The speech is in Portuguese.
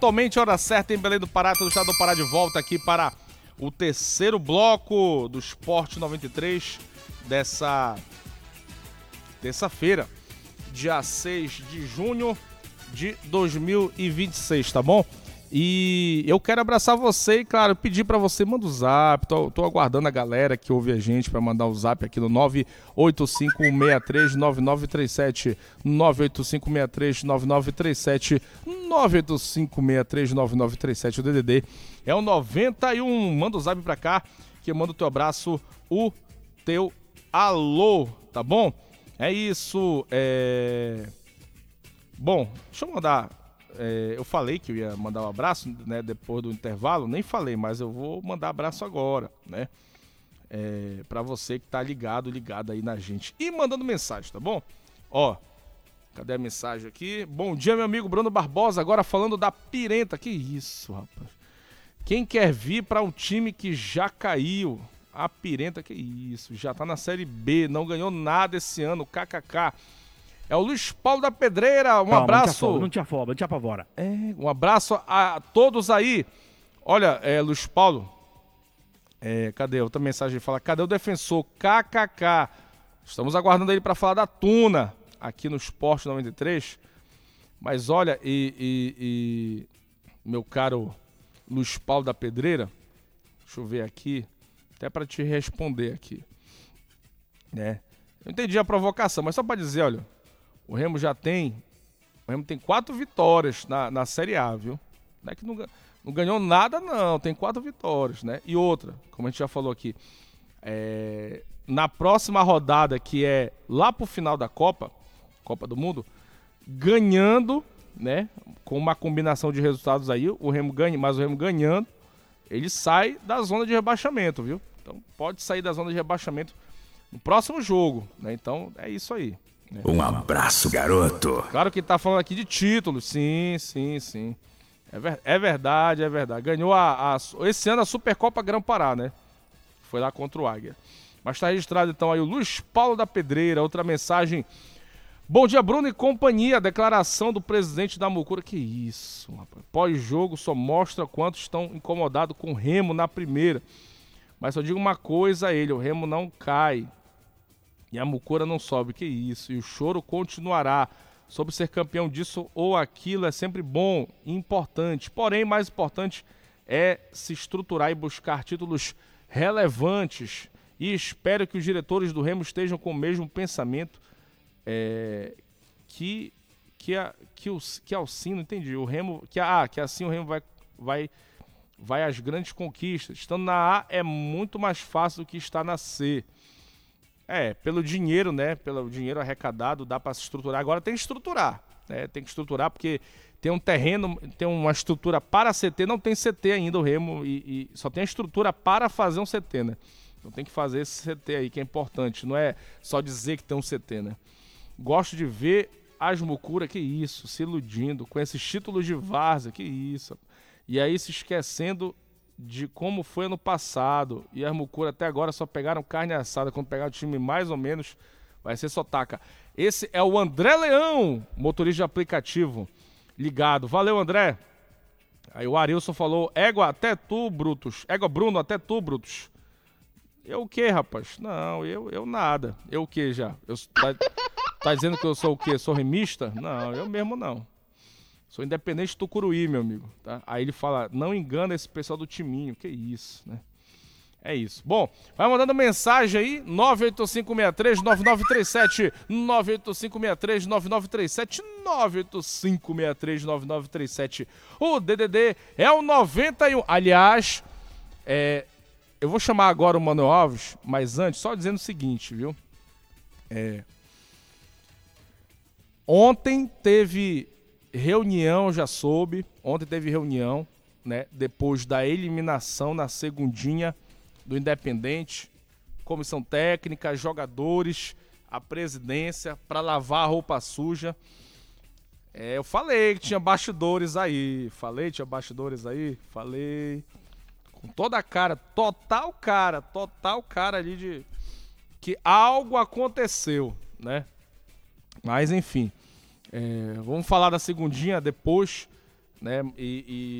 pontualmente, hora certa em Belém do Pará, todo o estado do Pará de volta aqui para o terceiro bloco do Esporte 93 dessa terça-feira, dia 6 de junho de 2026, tá bom? E eu quero abraçar você e, claro, pedir pra você, manda o zap, tô aguardando a galera que ouve a gente pra mandar o zap aqui no 985639937, 985639937, 985639937, o DDD é o 91, manda o zap pra cá, que eu mando o teu abraço, o teu alô, tá bom? É isso, Bom, deixa eu mandar... eu falei que eu ia mandar um abraço, né, depois do intervalo, nem falei, mas eu vou mandar abraço agora, né, pra você que tá ligado aí na gente e mandando mensagem, tá bom? Ó, cadê a mensagem aqui? Bom dia, meu amigo Bruno Barbosa, agora falando da Pirenta, que isso, rapaz? Quem quer vir pra um time que já caiu? A Pirenta, que isso, já tá na Série B, não ganhou nada esse ano, kkk. É o Luiz Paulo da Pedreira, um abraço. Não te apavora. Um abraço a todos aí. Olha, Luiz Paulo, cadê? Outra mensagem fala, cadê o defensor? KKK. Estamos aguardando ele para falar da Tuna, aqui no Esporte 93. Mas olha, meu caro Luiz Paulo da Pedreira, deixa eu ver aqui, até para te responder aqui. Eu entendi a provocação, mas só para dizer, olha, o Remo tem 4 vitórias na Série A, viu? Não é que não ganhou nada, não. Tem 4 vitórias, né? E outra, como a gente já falou aqui, na próxima rodada, que é lá pro final da Copa do Mundo, ganhando, né? Com uma combinação de resultados aí, o Remo ganhando, ele sai da zona de rebaixamento, viu? Então pode sair da zona de rebaixamento no próximo jogo, né? Então é isso aí. Um abraço, garoto. Claro que tá falando aqui de títulos, sim. É verdade. Ganhou esse ano a Supercopa Grão-Pará, né? Foi lá contra o Águia. Mas tá registrado então aí o Luiz Paulo da Pedreira, outra mensagem. Bom dia, Bruno e companhia, declaração do presidente da Mucura. Que isso, rapaz. Pós-jogo só mostra quanto estão incomodados com o Remo na primeira. Mas só digo uma coisa a ele, o Remo não cai. E a Mucura não sobe, que isso. E o choro continuará. Sobre ser campeão disso ou aquilo é sempre bom e importante. Porém, mais importante é se estruturar e buscar títulos relevantes. E espero que os diretores do Remo estejam com o mesmo pensamento que assim, não entendi. O Remo, que assim o Remo vai às grandes conquistas. Estando na A é muito mais fácil do que estar na C. Pelo dinheiro, né? Pelo dinheiro arrecadado, dá para se estruturar. Agora tem que estruturar, né? Tem que estruturar porque tem um terreno, tem uma estrutura para CT, não tem CT ainda o Remo e só tem a estrutura para fazer um CT, né? Então tem que fazer esse CT aí, que é importante. Não é só dizer que tem um CT, né? Gosto de ver as Mucura, que isso, se iludindo com esses títulos de várzea, que isso. E aí se esquecendo de como foi ano passado, e as Mucura até agora só pegaram carne assada. Quando pegar o time mais ou menos, vai ser só taca. Esse é o André Leão, motorista de aplicativo, ligado. Valeu, André. Aí o Arilson falou, égua até tu, Brutus. Égua, Bruno, até tu, Brutus. Eu o quê, rapaz? Não, eu nada. Eu o quê já? Tá dizendo que eu sou o quê? Sou remista? Não, eu mesmo não. Sou independente do Tucuruí, meu amigo, tá? Aí ele fala, não engana esse pessoal do timinho, que isso, né? É isso. Bom, vai mandando mensagem aí, 985639937, 985639937, 985639937. O DDD é o 91. Aliás, eu vou chamar agora o Manuel Alves, mas antes, só dizendo o seguinte, viu? Ontem teve reunião, já soube. Ontem teve reunião, né? Depois da eliminação na segundinha do Independente. Comissão técnica, jogadores, a presidência, para lavar a roupa suja. Eu falei que tinha bastidores aí. Falei. Com toda a cara, total cara ali de que algo aconteceu, né? Mas enfim, vamos falar da segundinha depois, né?